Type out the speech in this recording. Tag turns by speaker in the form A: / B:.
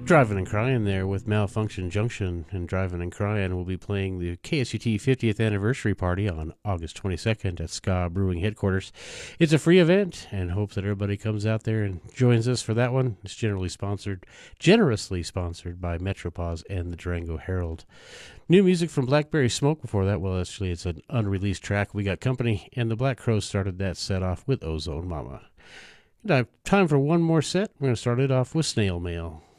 A: Driving and Crying there with Malfunction Junction, and Driving and Crying will be playing the KSUT 50th anniversary party on August 22nd at Ska Brewing headquarters. It's a free event and hope that everybody comes out there and joins us for that one. It's generously sponsored by Metropause and the Durango Herald. New music from Blackberry Smoke before that. Well, actually, it's an unreleased track. We Got Company, and the Black Crowes started that set off with Ozone Mama. Now, time for one more set. We're going to start it off with Snail Mail.